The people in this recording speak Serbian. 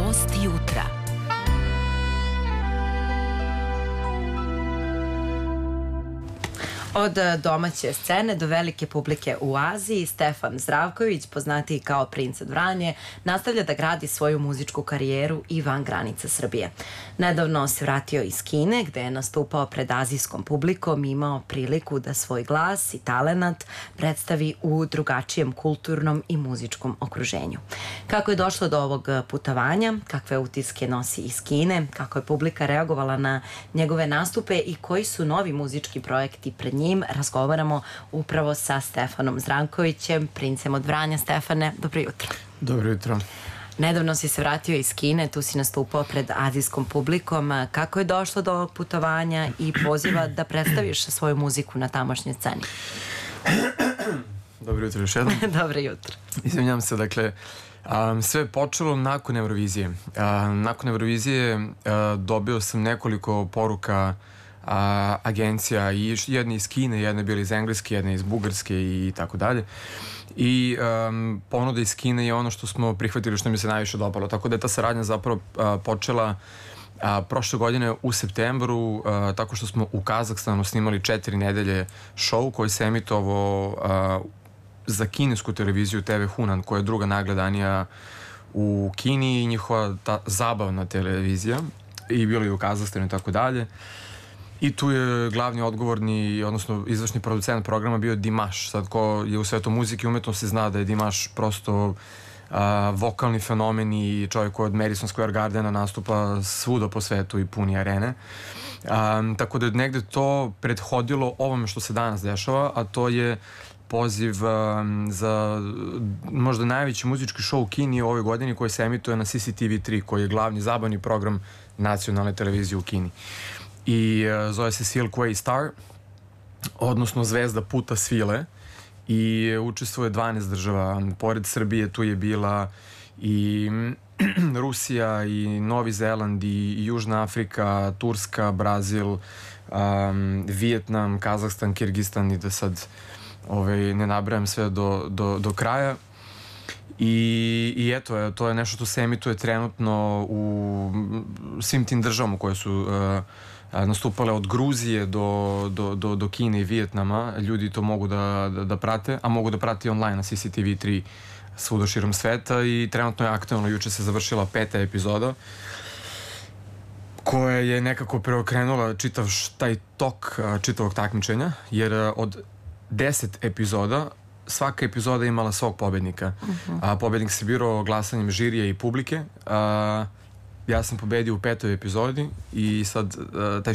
Gost jutra. Od domaće scene do velike publike u Aziji, Stefan Zdravković, poznatiji kao Princ od Vranje, nastavlja da gradi svoju muzičku karijeru i van granica Srbije. Nedavno se vratio iz Kine, gde je nastupao pred azijskom publikom i imao priliku da svoj glas i talenat predstavi u drugačijem kulturnom i muzičkom okruženju. Kako je došlo do ovog putovanja, kakve utiske nosi iz Kine, kako je publika reagovala na njegove nastupe i koji su novi muzički projekti pred njim, razgovaramo upravo sa Stefanom Zdravkovićem, Princem od Vranja. Stefane, dobro jutro. Dobro jutro. Nedavno si se vratio iz Kine, tu si nastupao pred azijskom publikom. Kako je došlo do ovog putovanja i poziva da predstaviš svoju muziku na tamošnjoj sceni? Dobro jutro još jednom. Dobro jutro. Izvinjam se, dakle, sve je počelo nakon Eurovizije. Nakon Eurovizije dobio sam nekoliko poruka agencija, i jedne iz Kine, jedne bile iz Engleske, jedne iz Bugarske i tako dalje. I ponuda iz Kine je ono što smo prihvatili, što mi se najviše dopalo. Tako da je ta saradnja zapravo počela prošle godine u septembru, tako što smo u Kazahstanu snimali 4 nedelje show koji se emitovao za kinesku televiziju TV Hunan, koja je druga najgledanija u Kini i njihova ta zabavna televizija, i bilo i u Kazahstanu i tako dalje. I tu je glavni odgovorni, odnosno izvršni producent programa bio Dimaš. Sad, ko je u svetu muzike i umetnosti zna da je Dimaš prosto vokalni fenomen i čovjek koji od Madison Square Gardena nastupa svuda po svetu i puni arene. Tako da je negde to prethodilo ovome što se danas dešava, a to je poziv za možda najveći muzički show u Kini u ovoj godini, koji se emituje na CCTV3, koji je glavni zabavni program nacionalne televizije u Kini. I zove se Silk Way Star, odnosno Zvezda puta svile, i učestvuje 12 država. Pored Srbije tu je bila i Rusija i Novi Zeland i Južna Afrika, Turska, Brazil, Vijetnam, Kazahstan, Kirgistan, i da sad ne nabrajam sve do kraja. I eto, to je nešto što se emituje trenutno u svim tim državama koje su nastupale od Gruzije do Kine i Vijetnama. Ljudi to mogu da prate, a mogu da prate i online na CCTV3 svuda širom sveta, i trenutno je aktualno. Juče se završila 5. epizoda koja je nekako preokrenula čitav taj tok čitavog takmičenja, jer od 10 epizoda svaka epizoda imala svog pobednika. Pobednik se birao glasanjem žirija i publike. Ja sam pobedio u 5. epizodi i sad taj